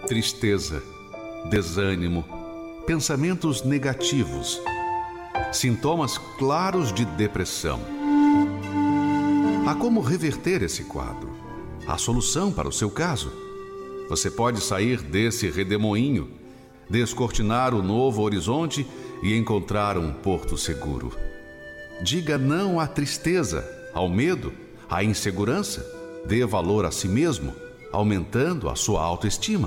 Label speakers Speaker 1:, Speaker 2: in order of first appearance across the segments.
Speaker 1: tristeza, desânimo, pensamentos negativos, sintomas claros de depressão. Há como reverter esse quadro. Há solução para o seu caso. Você pode sair desse redemoinho, descortinar o novo horizonte e encontrar um porto seguro. Diga não à tristeza, ao medo, à insegurança. Dê valor a si mesmo, aumentando a sua autoestima.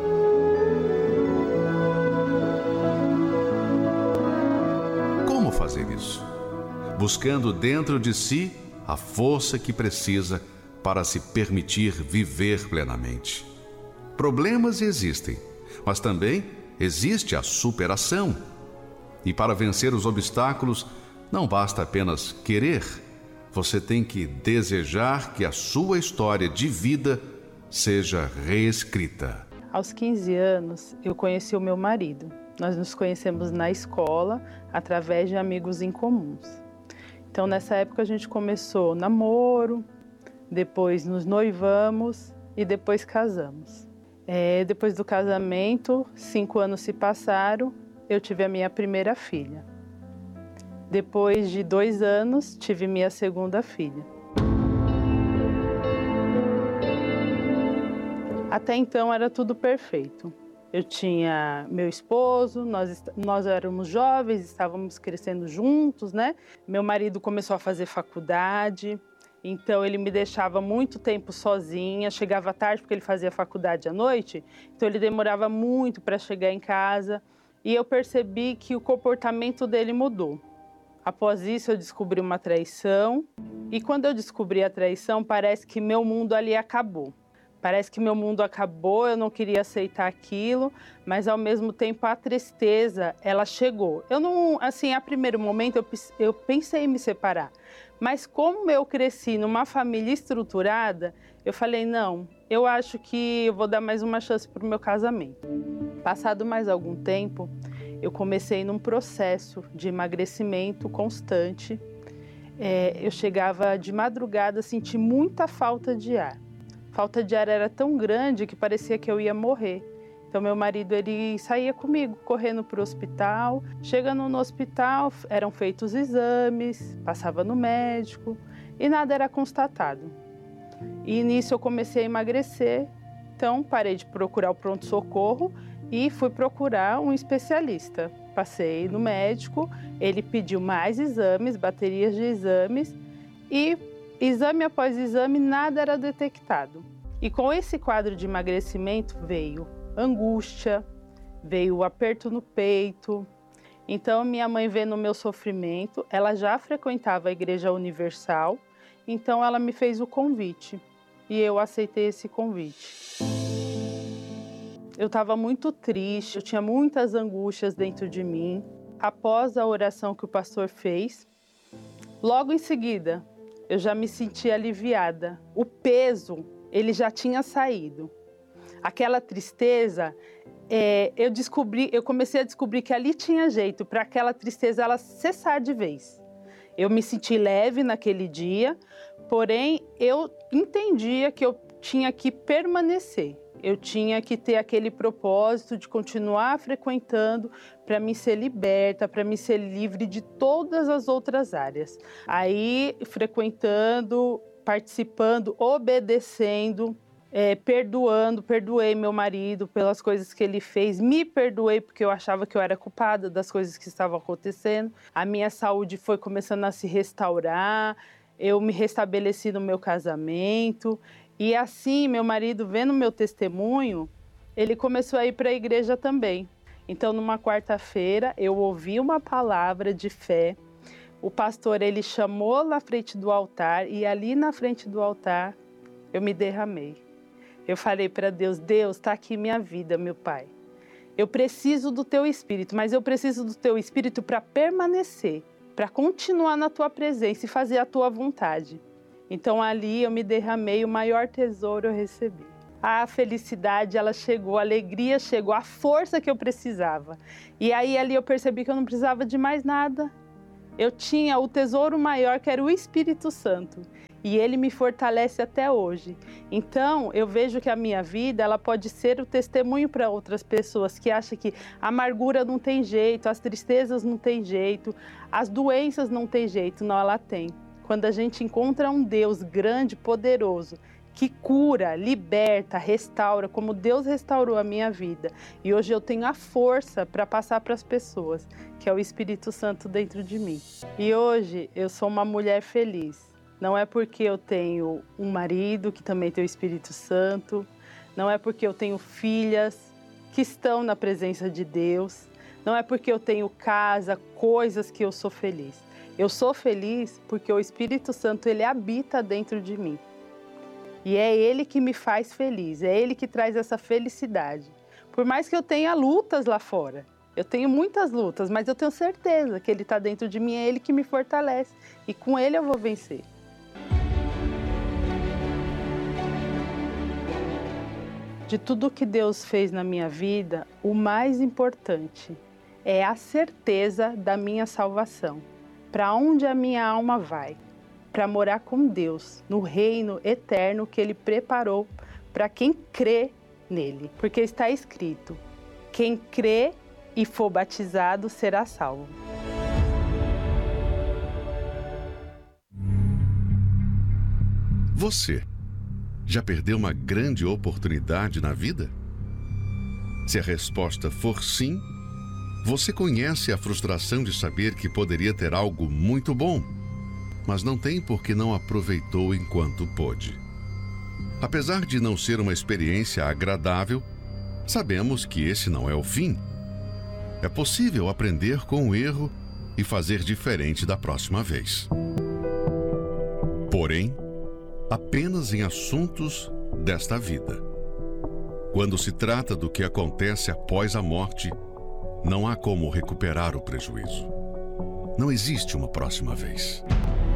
Speaker 1: Como fazer isso? Buscando dentro de si a força que precisa para se permitir viver plenamente. Problemas existem, mas também existe a superação. E para vencer os obstáculos, não basta apenas querer. Você tem que desejar que a sua história de vida seja reescrita.
Speaker 2: Aos 15 anos, eu conheci o meu marido. Nós nos conhecemos na escola, através de amigos em comuns. Então, nessa época, a gente começou namoro, depois nos noivamos e depois casamos. Depois do casamento, 5 anos se passaram, eu tive a minha primeira filha. Depois de 2 anos, tive minha segunda filha. Até então era tudo perfeito. Eu tinha meu esposo, nós éramos jovens, estávamos crescendo juntos, né? Meu marido começou a fazer faculdade, então ele me deixava muito tempo sozinha, chegava tarde porque ele fazia faculdade à noite, então ele demorava muito para chegar em casa e eu percebi que o comportamento dele mudou. Após isso eu descobri uma traição e quando eu descobri a traição parece que meu mundo ali acabou. Parece que meu mundo acabou, eu não queria aceitar aquilo, mas ao mesmo tempo a tristeza, ela chegou. Eu não, assim, a primeiro momento eu pensei em me separar, mas como eu cresci numa família estruturada, eu falei, não, eu acho que eu vou dar mais uma chance para o meu casamento. Passado mais algum tempo, eu comecei num processo de emagrecimento constante. Eu chegava de madrugada a sentir muita falta de ar. Falta de ar era tão grande que parecia que eu ia morrer. Então meu marido ele saía comigo, correndo para o hospital. Chegando no hospital, eram feitos exames, passava no médico e nada era constatado. E nisso eu comecei a emagrecer, então parei de procurar o pronto-socorro e fui procurar um especialista. Passei no médico, ele pediu mais exames, baterias de exames e exame após exame, nada era detectado. E com esse quadro de emagrecimento veio angústia, veio o aperto no peito. Então, minha mãe vendo o meu sofrimento, ela já frequentava a Igreja Universal, então ela me fez o convite e eu aceitei esse convite. Eu estava muito triste, eu tinha muitas angústias dentro de mim. Após a oração que o pastor fez, logo em seguida, eu já me senti aliviada. O peso, ele já tinha saído. Aquela tristeza, eu comecei a descobrir que ali tinha jeito para aquela tristeza ela cessar de vez. Eu me senti leve naquele dia, porém eu entendia que eu tinha que permanecer. Eu tinha que ter aquele propósito de continuar frequentando para me ser liberta, para me ser livre de todas as outras áreas. Aí, frequentando, participando, obedecendo, perdoei meu marido pelas coisas que ele fez, me perdoei porque eu achava que eu era culpada das coisas que estavam acontecendo. A minha saúde foi começando a se restaurar, eu me restabeleci no meu casamento. E assim, meu marido, vendo meu testemunho, ele começou a ir para a igreja também. Então, numa quarta-feira, eu ouvi uma palavra de fé. O pastor, ele chamou na frente do altar e ali na frente do altar, eu me derramei. Eu falei para Deus, Deus, está aqui minha vida, meu Pai. Eu preciso do Teu Espírito, mas eu preciso do Teu Espírito para permanecer, para continuar na Tua presença e fazer a Tua vontade. Então ali eu me derramei, o maior tesouro eu recebi. A felicidade, ela chegou, a alegria chegou, a força que eu precisava. E aí ali eu percebi que eu não precisava de mais nada. Eu tinha o tesouro maior, que era o Espírito Santo. e Ele me fortalece até hoje. Então, eu vejo que a minha vida, ela pode ser o testemunho para outras pessoas que acham que a amargura não tem jeito, as tristezas não tem jeito, as doenças não tem jeito. Não, ela tem. Quando a gente encontra um Deus grande, poderoso, que cura, liberta, restaura, como Deus restaurou a minha vida. E hoje eu tenho a força para passar para as pessoas, que é o Espírito Santo dentro de mim. E hoje eu sou uma mulher feliz. Não é porque eu tenho um marido que também tem o Espírito Santo, não é porque eu tenho filhas que estão na presença de Deus, não é porque eu tenho casa, coisas que eu sou feliz. Eu sou feliz porque o Espírito Santo, ele habita dentro de mim. E é Ele que me faz feliz, é Ele que traz essa felicidade. Por mais que eu tenha lutas lá fora, eu tenho muitas lutas, mas eu tenho certeza que Ele está dentro de mim, é Ele que me fortalece. E com Ele eu vou vencer. De tudo que Deus fez na minha vida, o mais importante é a certeza da minha salvação. Para onde a minha alma vai? Para morar com Deus, no reino eterno que Ele preparou para quem crê nele. Porque está escrito, quem crê e for batizado será salvo.
Speaker 1: Você já perdeu uma grande oportunidade na vida? Se a resposta for sim, você conhece a frustração de saber que poderia ter algo muito bom, mas não tem porque não aproveitou enquanto pôde. Apesar de não ser uma experiência agradável, sabemos que esse não é o fim. É possível aprender com o erro e fazer diferente da próxima vez. Porém, apenas em assuntos desta vida. Quando se trata do que acontece após a morte, não há como recuperar o prejuízo. Não existe uma próxima vez.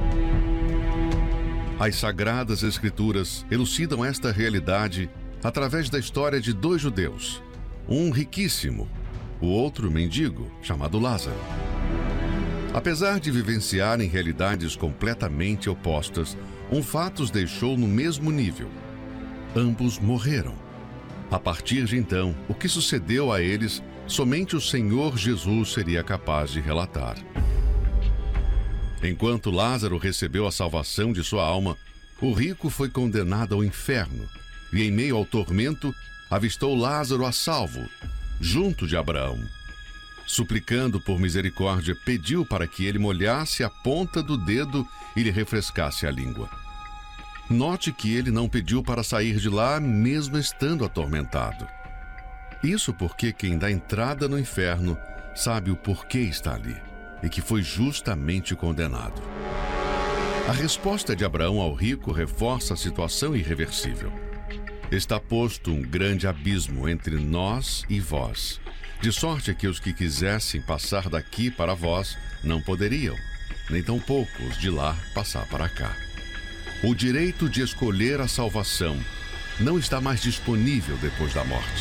Speaker 1: As Sagradas Escrituras elucidam esta realidade através da história de dois judeus, um riquíssimo, o outro mendigo, chamado Lázaro. Apesar de vivenciarem realidades completamente opostas, um fato os deixou no mesmo nível. Ambos morreram. A partir de então, o que sucedeu a eles, somente o Senhor Jesus seria capaz de relatar. Enquanto Lázaro recebeu a salvação de sua alma, o rico foi condenado ao inferno e, em meio ao tormento, avistou Lázaro a salvo, junto de Abraão. Suplicando por misericórdia, pediu para que ele molhasse a ponta do dedo e lhe refrescasse a língua. Note que ele não pediu para sair de lá, mesmo estando atormentado. Isso porque quem dá entrada no inferno sabe o porquê está ali e que foi justamente condenado. A resposta de Abraão ao rico reforça a situação irreversível. Está posto um grande abismo entre nós e vós, de sorte que os que quisessem passar daqui para vós não poderiam, nem tampouco os de lá passar para cá. O direito de escolher a salvação não está mais disponível depois da morte.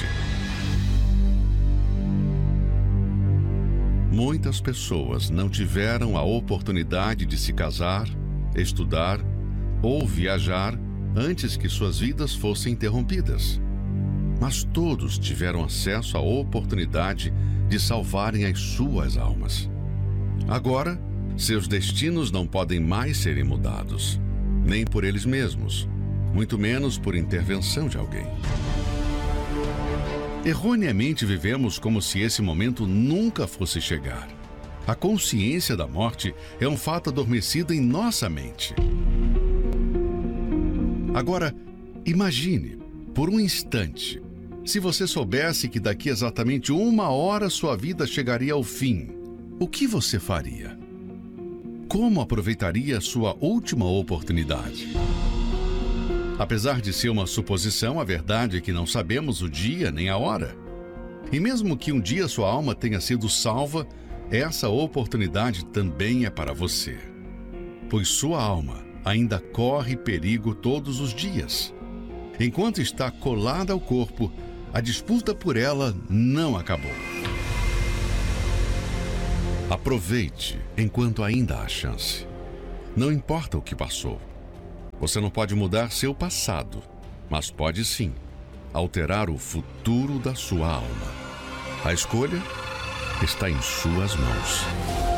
Speaker 1: Muitas pessoas não tiveram a oportunidade de se casar, estudar ou viajar antes que suas vidas fossem interrompidas. Mas todos tiveram acesso à oportunidade de salvarem as suas almas. Agora, seus destinos não podem mais serem mudados, nem por eles mesmos, muito menos por intervenção de alguém. Erroneamente vivemos como se esse momento nunca fosse chegar. A consciência da morte é um fato adormecido em nossa mente. Agora, imagine, por um instante, se você soubesse que daqui exatamente 1 hora sua vida chegaria ao fim, o que você faria? Como aproveitaria sua última oportunidade? Apesar de ser uma suposição, a verdade é que não sabemos o dia nem a hora. E mesmo que um dia sua alma tenha sido salva, essa oportunidade também é para você. Pois sua alma ainda corre perigo todos os dias. Enquanto está colada ao corpo, a disputa por ela não acabou. Aproveite enquanto ainda há chance. Não importa o que passou. Você não pode mudar seu passado, mas pode sim alterar o futuro da sua alma. A escolha está em suas mãos.